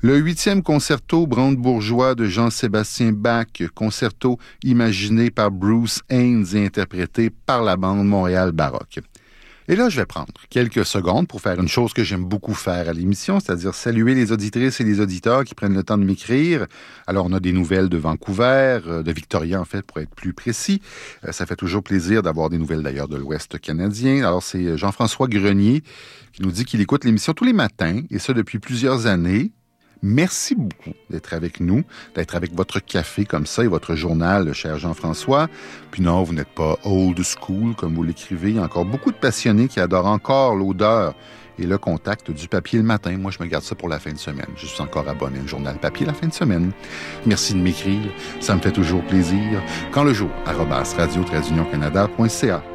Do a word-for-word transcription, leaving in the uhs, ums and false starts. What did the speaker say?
Le huitième concerto brandebourgeois de Jean-Sébastien Bach, concerto imaginé par Bruce Haynes et interprété par la bande Montréal Baroque. Et là, je vais prendre quelques secondes pour faire une chose que j'aime beaucoup faire à l'émission, c'est-à-dire saluer les auditrices et les auditeurs qui prennent le temps de m'écrire. Alors, on a des nouvelles de Vancouver, de Victoria, en fait, pour être plus précis. Ça fait toujours plaisir d'avoir des nouvelles, d'ailleurs, de l'Ouest canadien. Alors, c'est Jean-François Grenier qui nous dit qu'il écoute l'émission tous les matins, et ça depuis plusieurs années. Merci beaucoup d'être avec nous, d'être avec votre café comme ça et votre journal, cher Jean-François. Puis non, vous n'êtes pas old school, comme vous l'écrivez. Il y a encore beaucoup de passionnés qui adorent encore l'odeur et le contact du papier le matin. Moi, je me garde ça pour la fin de semaine. Je suis encore abonné au journal papier la fin de semaine. Merci de m'écrire. Ça me fait toujours plaisir. Quand le jour, arobase radio tiret union canada point c a.